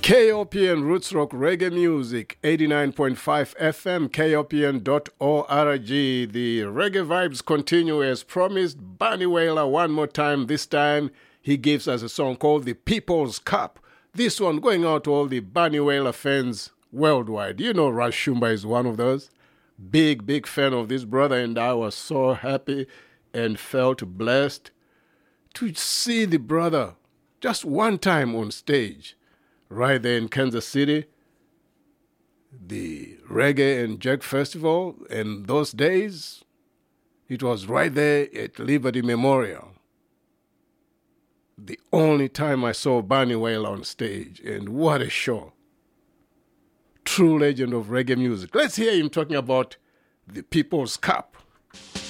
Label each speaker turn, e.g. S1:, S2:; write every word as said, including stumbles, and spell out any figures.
S1: K O P N Roots Rock Reggae Music, eighty-nine point five F M, K O P N dot org. The reggae vibes continue as promised. Bunny Wailer one more time. This time he gives us a song called The People's Cup. This one going out to all the Bunny Wailer fans worldwide. You know Ras Shumba is one of those. Big, big fan of this brother, and I was so happy and felt blessed to see the brother just one time on stage. Right there in Kansas City, the Reggae and Jack Festival, and those days, it was right there at Liberty Memorial. The only time I saw Bunny Wailer on stage, and what a show. True legend of reggae music. Let's hear him talking about the People's Cup.